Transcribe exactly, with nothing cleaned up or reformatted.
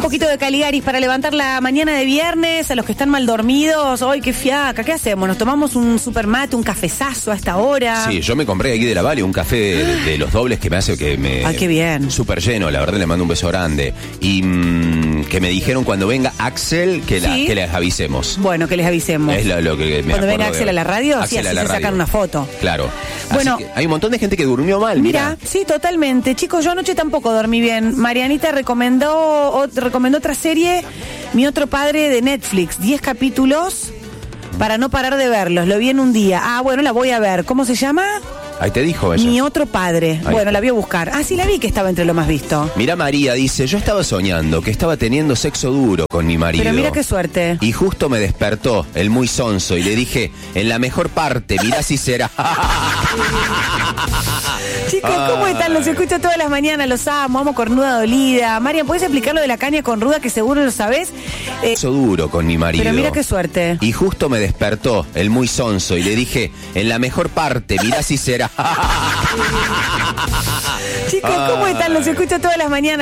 poquito de Caligaris para levantar la mañana de viernes, a los que están mal dormidos. ¡Ay, qué fiaca! ¿Qué hacemos? ¿Nos tomamos un super mate, un cafezazo a esta hora? Sí, yo me compré aquí de la Valle un café de, de los dobles que me hace que me... ¡Ay, qué bien! Súper lleno, la verdad le mando un beso grande. Y mmm, que me dijeron cuando venga Axel que, la, ¿Sí? que les avisemos. Bueno, que les avisemos. Es lo, lo que me Cuando venga acuerdo Axel de- a la radio, Axel sí, así a la se radio. sacan una foto. Claro. Bueno. Así que hay un montón de gente que durmió mal, Mira, mira. sí, totalmente. Chicos, yo anoche tampoco dormí bien. Marianita recomendó, o- recomendó otra serie, Mi Otro Padre, de Netflix. Diez capítulos para no parar de verlos. Lo vi en un día. Ah, bueno, la voy a ver. ¿Cómo se llama? Ahí te dijo ella. Mi Otro Padre. Ahí. Bueno, la voy a buscar. Ah, sí, la vi que estaba entre lo más visto. Mira, María dice, yo estaba soñando que estaba teniendo sexo duro con mi marido. Pero mira qué suerte. Y justo me despertó el muy sonso y le dije, en la mejor parte, mirá si será. Chicos, ¿cómo están? Los escucho todas las mañanas, los amo, amo cornuda dolida. Marian, ¿puedes explicar lo de la caña con ruda que seguro lo sabés? Eh, Sexo duro con mi marido. pero mira qué suerte. Y justo me despertó el muy sonso y le dije, en la mejor parte, mirá si será. Chicos, ¿cómo están? Los escucho todas las mañanas.